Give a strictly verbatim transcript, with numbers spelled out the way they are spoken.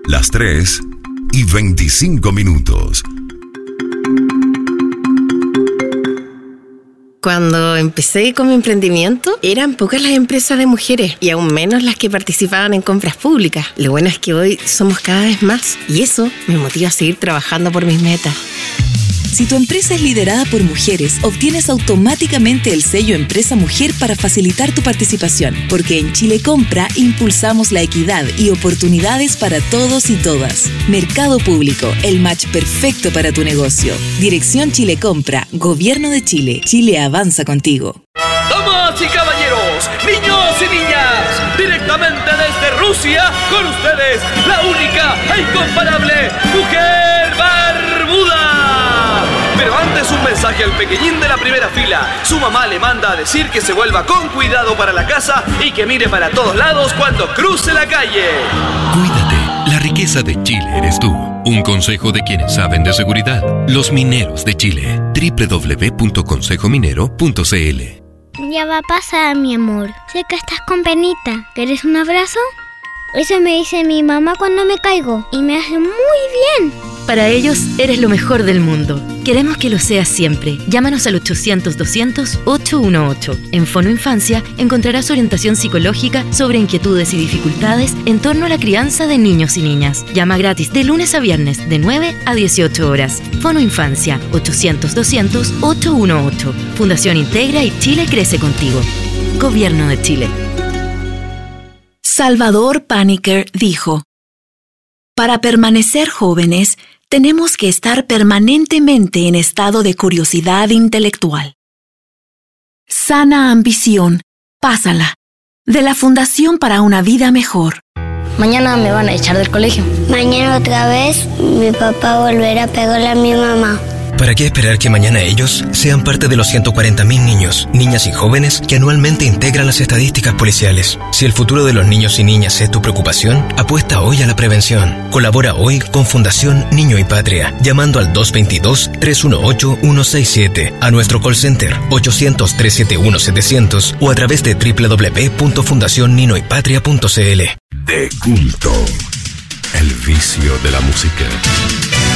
las tres y veinticinco minutos. Cuando empecé con mi emprendimiento, eran pocas las empresas de mujeres y aún menos las que participaban en compras públicas. Lo bueno es que hoy somos cada vez más y eso me motiva a seguir trabajando por mis metas. Si tu empresa es liderada por mujeres, obtienes automáticamente el sello Empresa Mujer para facilitar tu participación, porque en Chile Compra impulsamos la equidad y oportunidades para todos y todas. Mercado Público, el match perfecto para tu negocio. Dirección Chile Compra, Gobierno de Chile. Chile avanza contigo. Damas y caballeros, niños y niñas, directamente desde Rusia, con ustedes, la única e incomparable Mujer Barbuda. Pero antes un mensaje al pequeñín de la primera fila. Su mamá le manda a decir que se vuelva con cuidado para la casa y que mire para todos lados cuando cruce la calle. Cuídate, la riqueza de Chile eres tú. Un consejo de quienes saben de seguridad. Los Mineros de Chile. doble u doble u doble u punto consejo minero punto c l. Ya va a pasar, mi amor. Sé que estás con penita. ¿Quieres un abrazo? Eso me dice mi mamá cuando me caigo y me hace muy bien. Para ellos, eres lo mejor del mundo. Queremos que lo seas siempre. Llámanos al ochocientos, doscientos, ochocientos dieciocho. En Fono Infancia encontrarás orientación psicológica sobre inquietudes y dificultades en torno a la crianza de niños y niñas. Llama gratis de lunes a viernes de nueve a dieciocho horas. Fono Infancia, ochocientos, doscientos, ochocientos dieciocho. Fundación Integra y Chile crece contigo. Gobierno de Chile. Salvador Paniker dijo: para permanecer jóvenes, tenemos que estar permanentemente en estado de curiosidad intelectual. Sana ambición, pásala. De la Fundación para una Vida Mejor. Mañana me van a echar del colegio. Mañana otra vez mi papá volverá a pegarle a mi mamá. ¿Para qué esperar que mañana ellos sean parte de los ciento cuarenta mil niños, niñas y jóvenes que anualmente integran las estadísticas policiales? Si el futuro de los niños y niñas es tu preocupación, apuesta hoy a la prevención. Colabora hoy con Fundación Niño y Patria, llamando al dos dos dos, tres uno ocho, uno seis siete, a nuestro call center ochocientos, trescientos setenta y uno, setecientos o a través de doble u doble u doble u punto fundación nino y patria punto c l. De culto, el vicio de la música.